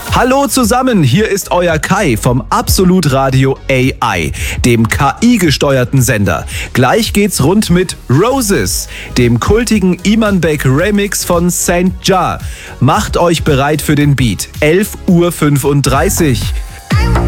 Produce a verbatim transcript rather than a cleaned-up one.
Hallo zusammen, hier ist euer Kai vom Absolut Radio A I, dem K I-gesteuerten Sender. Gleich geht's rund mit Roses, dem kultigen Iman Beck Remix von Saint Jah. Macht euch bereit für den Beat. elf Uhr fünfunddreißig.